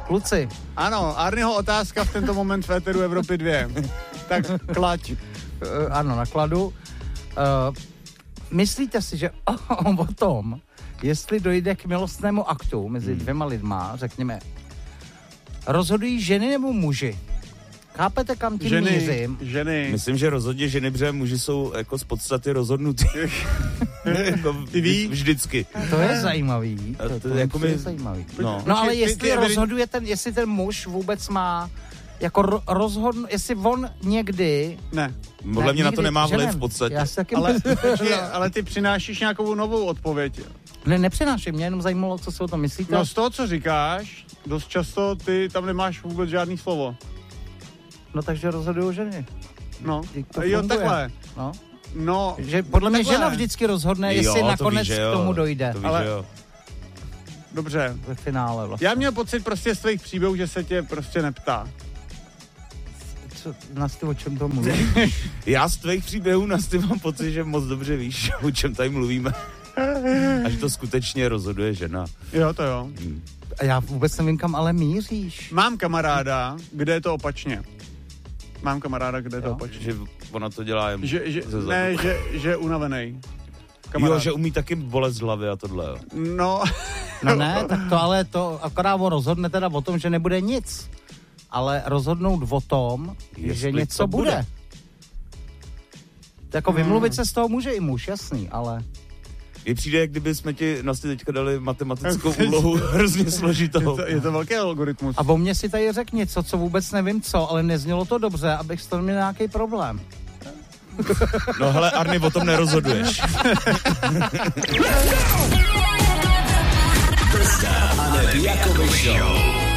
Kluci. Ano, Arnyho otázka v tento moment v éteru Evropy 2. Tak klaď. Ano, nakladu. Myslíte si, že o tom, jestli dojde k milostnému aktu mezi dvěma lidma, řekněme, rozhodují ženy nebo muži? Chápete, kam tím mířím? Ženy. Myslím, že rozhodně ženy, protože muži jsou jako z podstaty rozhodnutý. Jako Ty víš? vždycky. To je zajímavý. To je zajímavý. No ale jestli rozhoduje jestli ten muž vůbec má jako jestli on někdy... Ne. Podle mě na to nemá vliv v podstatě. Ale ty přinášíš nějakou novou odpověď. Ne, nepřináším, mě jenom zajímalo, co si o tom myslíte. No z toho, co říkáš, dost často ty tam nemáš vůbec žádný slovo. No takže rozhodují ženy. No, jo, takhle. No, že podle mě takhle. žena vždycky rozhodne, jestli nakonec k tomu dojde. Ale dobře. Ve finále vlastně. Já měl pocit prostě z tvých příběhů, že se tě prostě neptá. Nasty, o čem to mluvíš? Já z tvých příběhů, Nasty, mám pocit, že moc dobře víš, o čem tady mluvíme. A že to skutečně rozhoduje žena. Jo, to jo. A já vůbec nevím, kam ale míříš. Mám kamaráda, kde je to opačně. Že ona to dělá jen že je unavený. Jo, že umí taky bolet z hlavy a tohle, jo. No ne, tak to akorát rozhodne teda o tom, že nebude nic. Ale rozhodnout o tom, že něco bude. Jako vymluvit se z toho může i muž, jasný, ale... Mně přijde, jak kdyby jsme ti Nasty teďka dali matematickou úlohu hrozně složitou. Je to velký algoritmus. A o mně si tady řekl něco, co vůbec nevím co, ale neznělo to dobře, abych z toho měl nějaký problém. No hele, Arny, o tom nerozhoduješ. A neb Jakoby Show.